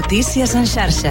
Notícies en xarxa.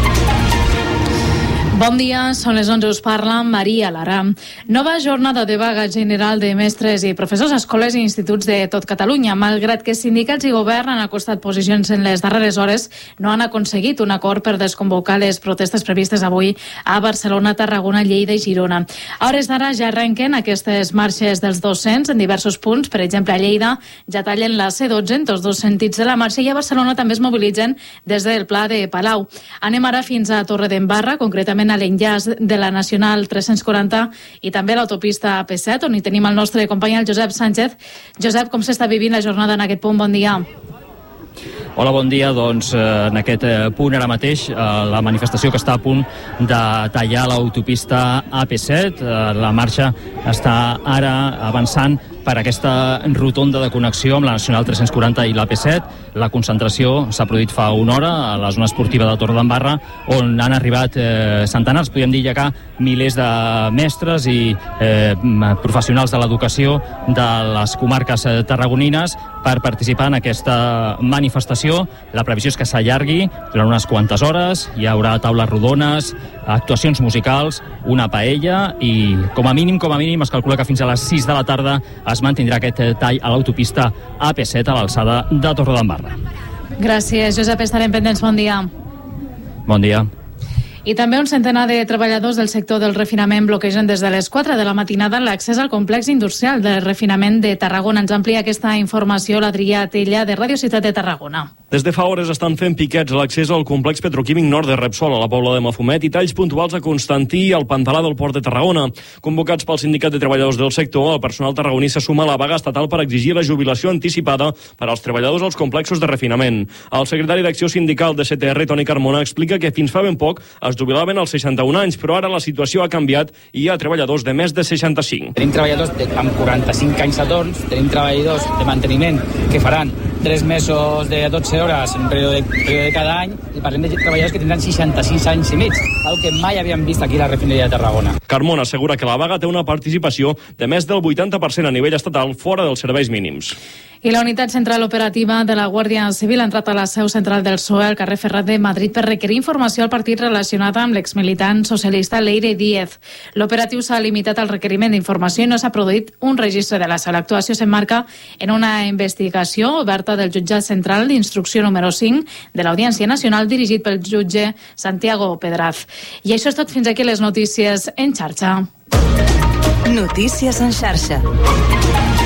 Bon dia, són les 11, us parla Maria Lara. Nova jornada de vaga general de mestres i professors a escoles i instituts de tot Catalunya. Malgrat que sindicats i govern han acostat posicions en les darreres hores, no han aconseguit un acord per desconvocar les protestes previstes avui a Barcelona, Tarragona, Lleida i Girona. A hores d'ara ja arrenquen aquestes marxes dels docents en diversos punts. Per exemple, a Lleida ja tallen la C12 en tots dos sentits de la marxa i a Barcelona també es mobilitzen des del Pla de Palau. Anem ara fins a Torredembarra, concretament a l'enllaç de la Nacional 340 i també a l'autopista AP7, on hi tenim el nostre company, el Josep Sánchez. Josep, com s'està vivint la jornada en aquest punt? Bon dia. Hola, bon dia. Doncs en aquest punt ara mateix, la manifestació que està a punt de tallar l'autopista AP7, la marxa està ara avançant per aquesta rotonda de connexió amb la Nacional 340 i l'AP7. La concentració s'ha produït fa una hora a la zona esportiva de Torredembarra, on han arribat centenars, podríem dir ja milers de mestres i professionals de l'educació de les comarques tarragonines per participar en aquesta manifestació. La previsió és que s'allargui durant unes quantes hores. Hi haurà taules rodones, actuacions musicals, una paella i com a mínim es calcula que fins a les 6 de la tarda es mantindrà aquest tall a l'autopista AP7 a l'alçada de Torredembarra. Gràcies, Josep. Estarem pendents. Bon dia. Bon dia. I també un centenar de treballadors del sector del refinament bloquegen des de les 4 de la matinada l'accés al complex industrial de refinament de Tarragona. Ens amplia aquesta informació l'Adrià Tella, de Radio Ciutat de Tarragona. Des de fa hores estan fent piquets a l'accés al complex petroquímic nord de Repsol, a la Pobla de Mafumet, i talls puntuals a Constantí i al Pantalà del Port de Tarragona. Convocats pel Sindicat de Treballadors del sector, el personal tarragoní se suma a la vaga estatal per exigir la jubilació anticipada per als treballadors als complexos de refinament. El secretari d'Acció Sindical de CTR, Toni Carmona, explica que fins fa ben poc es jubilaven als 61 anys, però ara la situació ha canviat i hi ha treballadors de més de 65. Tenim treballadors amb 45 anys a torns, tenim treballadors de manteniment que faran 3 mesos de 12 hores en període de cada any, i parlem de treballadors que tindran 66 anys i mig, el que mai havíem vist aquí a la refineria de Tarragona. Carmona assegura que la vaga té una participació de més del 80% a nivell estatal fora dels serveis mínims. I la unitat central operativa de la Guàrdia Civil ha entrat a la seu central del PSOE al carrer Ferrat de Madrid per requerir informació al partit relacionat amb l'exmilitant socialista Leire Díez. L'operatiu s'ha limitat al requeriment d'informació i no s'ha produït un registre de la seu. L'actuació s'emmarca en una investigació oberta del jutjat central d'instrucció número 5 de l'Audiència Nacional dirigit pel jutge Santiago Pedraz. I això és tot. Fins aquí les notícies en xarxa. Notícies en xarxa.